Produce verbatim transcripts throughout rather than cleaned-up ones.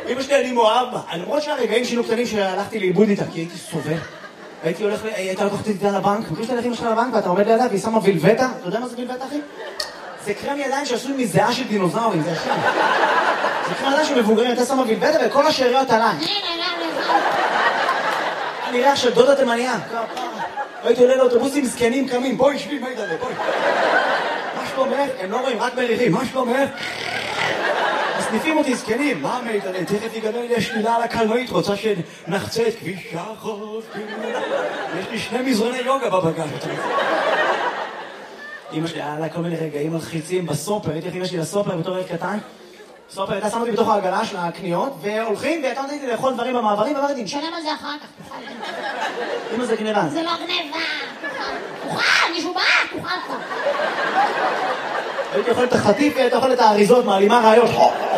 אמא שלי אני מאוהב בה. למרות שהרגעים שינו קטנים שהלכתי לאיבוד איתה, כי הייתי סובל. הייתי הולך, הייתה לקוחת איתה לבנק, מרגיש שאתה הולך אמא שלך לבנק ואתה עומד לידה והיא שמה וילבטה. אתה יודע מה זה וילבטה, אחי? זה קרם ידיים שעשוי מזיעה של דינוזאורים, זה השם. זה קרם ידיים שמבוגרים, אתה שמה וילבטה וכל השאריות עליי. אני ריח של דודה תימניה. הייתי עולה לאוטובוסים זקנים קמים, בואי שבי, מה ידעלה, בואי. מה שלומך? הם לא רואים, רק מריחים, מה שלומך? מסניפים אותי זקנים, מה מידעלה? תכף יגדל לי השלילה על הקלנועית, רוצה שנחצה את כביש החוף. יש לי שני מזרוני יוגה בבגז. אמא שלי, היה לה כל מיני רגעים מלחיצים בסופר, הייתי הכי אמא שלי לסופר בתור ילד קטן. סופר הייתה שמה אותי בתוך העגלה של הקניות, והולכים, והייתה נותנת לי לאכול דברים במעברים, ואמרתי, נשלם על זה אחר כך, תוכל. אמא זה גניבה. זה לא גניבה, תוכל, מישהו בא, תוכל פה. הייתי אוכל את החטיף, והייתי אוכל את האריזות, מעלימה רעיות.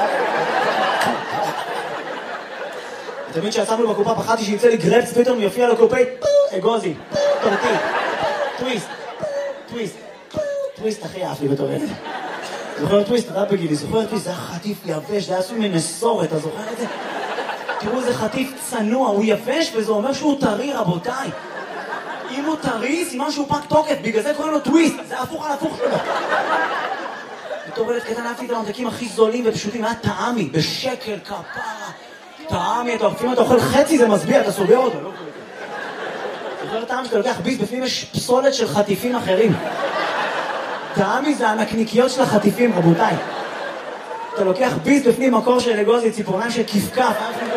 תמיד שיצאנו בקופה, פחדתי שיצא לי גרפס, פתאום יופיע לקופי, אגוזי, טורטי, טוויסט, טוויסט, טוויסט הכי אהב לי בתור ילד. זוכר טוויסט, אתה בגילי, זוכר טוויסט, זה היה חטיף יבש, זה היה עשוי מנסורת, אתה זוכר את זה? תראו, זה חטיף צנוע, הוא יבש וזה אומר שהוא טרי, רבותיי. אם הוא טרי, סימן שהוא פג תוקף, בגלל זה קוראים לו טוויסט, זה הפוך על הפוך שלו. בתור ילד קטן אהבתי את הממתקים הכי זולים ופשוטים, היה טעמי, בשקל, כפרה. טעמי, אתה אוכפים, אתה אוכל חצי, זה מסביע, אתה סוגר אותו, לא קוראים. זוכר טעם שאתה לוקח ביס, בפנים יש פסולת של חטיפים אחרים. טעמי זה הנקניקיות של החטיפים, רבותיי. אתה לוקח ביס בפנים מקור של אגוזי, ציפורניים של כפכף.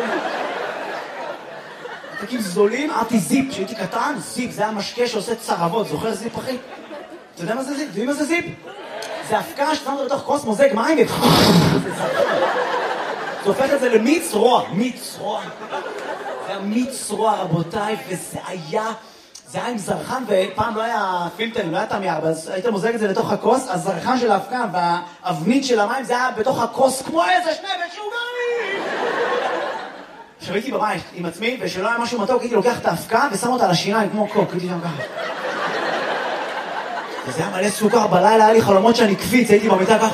ממתקים זולים, אהבתי זיפ, כשהייתי קטן, זיפ, זה היה משקה שעושה צרבות, זוכר זיפ אחי? אתה יודע מה זה זיפ? אתה יודע מה זה זיפ? זה הפקה ששמת בתוך כוס מוזג מים ו... זה הופך את זה למיץ רוע, מיץ רוע. זה היה מיץ רוע, רבותיי, וזה היה... זה היה עם זרחן, ופעם לא היה פילטרים, לא היה תמי ארבע, אז היית מוזג את זה לתוך הכוס, הזרחן של ההפקה והאבנית של המים, זה היה בתוך הכוס כמו איזה שני משוגעים! עכשיו הייתי בבית עם עצמי, ושלא היה משהו מתוק, הייתי לוקח את ההפקה ושם אותה על השיניים כמו קוק, הייתי שם ככה. וזה היה מלא סוכר, בלילה היה לי חלומות שאני קפיץ, הייתי במיטה ככה.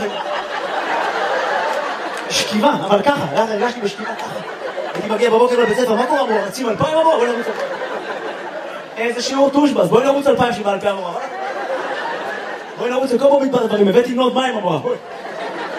שכיבה, אבל ככה, הרגשתי בשכיבה ככה. הייתי מגיע בבוקר לבית ספר, מה קורה אמרו? רצים אלפיים אמרו? בואי נרוץ אלפיים. איזה שיעור טושבס, בואי נרוץ אלפיים שבע אלפיים אמרו. בואי נרוץ לכל בו מתבר דברים, הבאתי נוד מים אמרו.